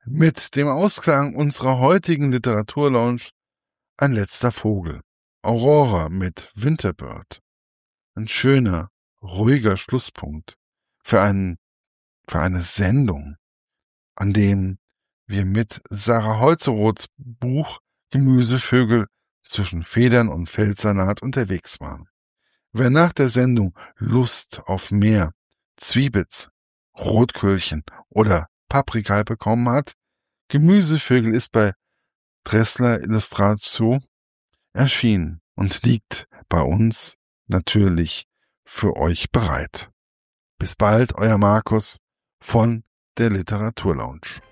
Mit dem Ausklang unserer heutigen Literaturlounge ein letzter Vogel. Aurora mit Winterbird. Ein schöner, ruhiger Schlusspunkt für eine Sendung, an dem wir mit Sarah Holzeroths Buch Gemüsevögel zwischen Federn und Feldsalat unterwegs waren. Wer nach der Sendung Lust auf mehr Zwiebitz, Rotköhlchen oder Paprika bekommen hat, Gemüsevögel ist bei Dressler Illustratio erschienen und liegt bei uns natürlich für euch bereit. Bis bald, euer Markus von der Literaturlounge.